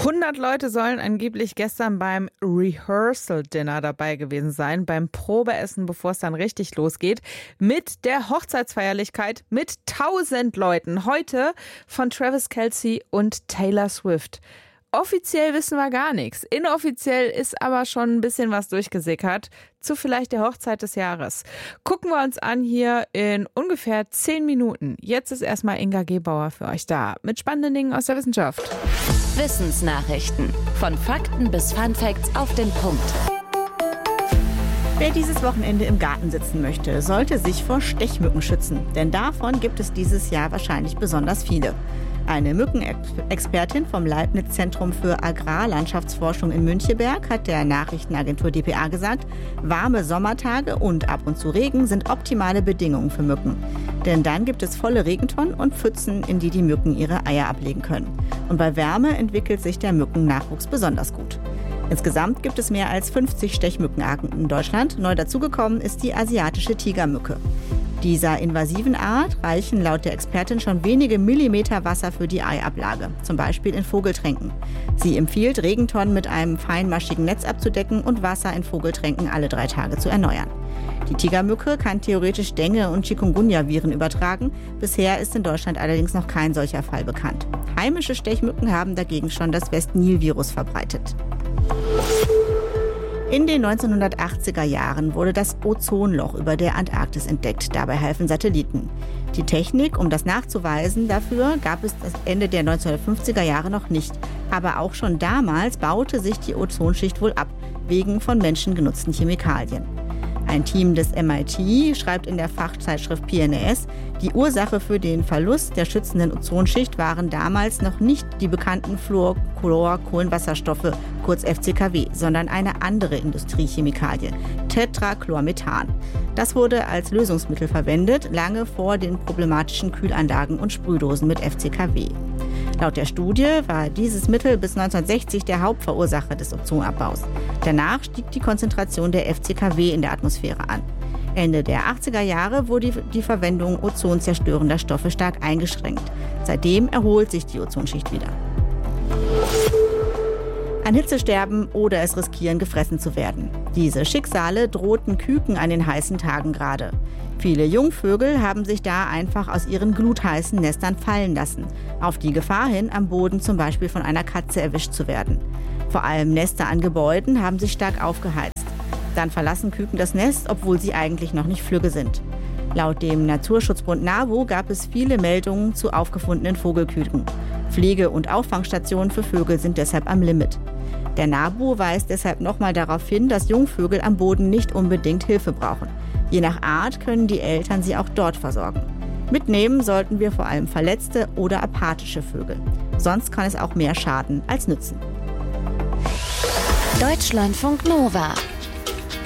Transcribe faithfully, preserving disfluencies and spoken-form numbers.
hundert Leute sollen angeblich gestern beim Rehearsal-Dinner dabei gewesen sein, beim Probeessen, bevor es dann richtig losgeht, mit der Hochzeitsfeierlichkeit mit tausend Leuten. Heute von Travis Kelce und Taylor Swift. Offiziell wissen wir gar nichts. Inoffiziell ist aber schon ein bisschen was durchgesickert zu vielleicht der Hochzeit des Jahres. Gucken wir uns an hier in ungefähr zehn Minuten. Jetzt ist erstmal Inga Gebauer für euch da mit spannenden Dingen aus der Wissenschaft. Wissensnachrichten. Von Fakten bis Funfacts auf den Punkt. Wer dieses Wochenende im Garten sitzen möchte, sollte sich vor Stechmücken schützen. Denn davon gibt es dieses Jahr wahrscheinlich besonders viele. Eine Mückenexpertin vom Leibniz-Zentrum für Agrarlandschaftsforschung in Müncheberg hat der Nachrichtenagentur D P A gesagt, warme Sommertage und ab und zu Regen sind optimale Bedingungen für Mücken. Denn dann gibt es volle Regentonnen und Pfützen, in die die Mücken ihre Eier ablegen können. Und bei Wärme entwickelt sich der Mückennachwuchs besonders gut. Insgesamt gibt es mehr als fünfzig Stechmückenarten in Deutschland. Neu dazugekommen ist die asiatische Tigermücke. Dieser invasiven Art reichen laut der Expertin schon wenige Millimeter Wasser für die Eiablage, zum Beispiel in Vogeltränken. Sie empfiehlt, Regentonnen mit einem feinmaschigen Netz abzudecken und Wasser in Vogeltränken alle drei Tage zu erneuern. Die Tigermücke kann theoretisch Dengue- und Chikungunya-Viren übertragen. Bisher ist in Deutschland allerdings noch kein solcher Fall bekannt. Heimische Stechmücken haben dagegen schon das West-Nil-Virus verbreitet. In den neunzehnhundertachtziger Jahren wurde das Ozonloch über der Antarktis entdeckt. Dabei halfen Satelliten. Die Technik, um das nachzuweisen, dafür gab es das Ende der neunzehnhundertfünfziger Jahre noch nicht. Aber auch schon damals baute sich die Ozonschicht wohl ab, wegen von Menschen genutzten Chemikalien. Ein Team des M I T schreibt in der Fachzeitschrift P N A S, die Ursache für den Verlust der schützenden Ozonschicht waren damals noch nicht die bekannten Fluor-, Chlor-, Kohlenwasserstoffe, kurz F C K W, sondern eine andere Industriechemikalie, Tetrachlormethan. Das wurde als Lösungsmittel verwendet, lange vor den problematischen Kühlanlagen und Sprühdosen mit F C K W. Laut der Studie war dieses Mittel bis neunzehnhundertsechzig der Hauptverursacher des Ozonabbaus. Danach stieg die Konzentration der F C K W in der Atmosphäre an. Ende der achtziger Jahre wurde die Verwendung ozonzerstörender Stoffe stark eingeschränkt. Seitdem erholt sich die Ozonschicht wieder. An Hitze sterben oder es riskieren, gefressen zu werden. Diese Schicksale drohten Küken an den heißen Tagen gerade. Viele Jungvögel haben sich da einfach aus ihren glutheißen Nestern fallen lassen, auf die Gefahr hin, am Boden zum Beispiel von einer Katze erwischt zu werden. Vor allem Nester an Gebäuden haben sich stark aufgeheizt. Dann verlassen Küken das Nest, obwohl sie eigentlich noch nicht flügge sind. Laut dem Naturschutzbund NABU gab es viele Meldungen zu aufgefundenen Vogelküken. Pflege- und Auffangstationen für Vögel sind deshalb am Limit. Der NABU weist deshalb nochmal darauf hin, dass Jungvögel am Boden nicht unbedingt Hilfe brauchen. Je nach Art können die Eltern sie auch dort versorgen. Mitnehmen sollten wir vor allem verletzte oder apathische Vögel. Sonst kann es auch mehr schaden als nützen. Deutschlandfunk Nova